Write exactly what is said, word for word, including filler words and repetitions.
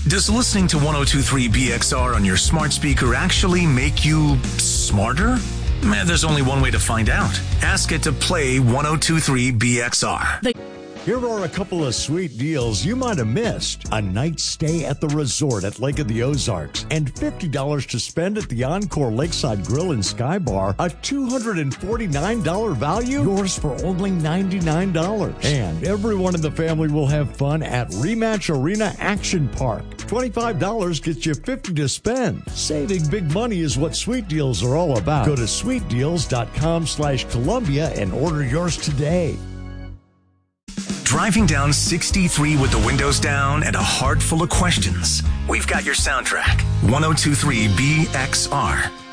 Does listening to ten twenty-three B X R on your smart speaker actually make you smarter? Man, there's only one way to find out. Ask it to play ten twenty-three B X R. Here are a couple of sweet deals you might have missed. A night stay at the resort at Lake of the Ozarks and fifty dollars to spend at the Encore Lakeside Grill and Sky Bar. A two hundred forty-nine dollars value, yours for only ninety-nine dollars. And everyone in the family will have fun at Rematch Arena Action Park. twenty-five dollars gets you fifty dollars to spend. Saving big money is what Sweet Deals are all about. Go to sweet deals dot com slash Columbia and order yours today. Driving down sixty-three with the windows down and a heart full of questions? We've got your soundtrack. ten twenty-three B X R.